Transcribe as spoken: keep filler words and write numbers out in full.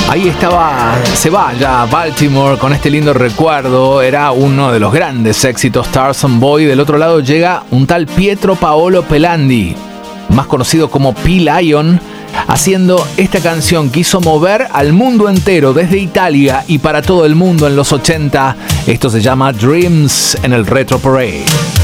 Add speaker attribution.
Speaker 1: Ahí estaba, se va ya a Baltimore con este lindo recuerdo. Era uno de los grandes éxitos, Tarzan Boy. Del otro lado llega un tal Pietro Paolo Pelandi, más conocido como P-Lion, haciendo esta canción que hizo mover al mundo entero desde Italia y para todo el mundo en los ochenta. Esto se llama Dreams en el Retro Parade.